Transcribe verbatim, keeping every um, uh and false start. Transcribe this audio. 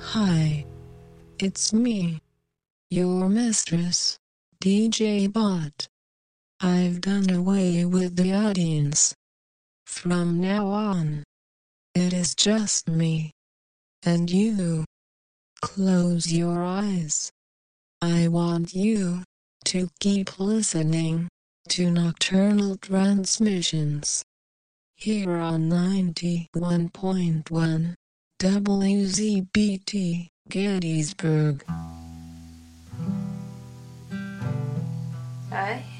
Hi, it's me, your mistress, D J Bot. I've done away with the audience. From now on, it is just me and you. Close your eyes. I want you to keep listening to Nocturnal Transmissions here on ninety-one point one W Z B T Gettysburg. Hi.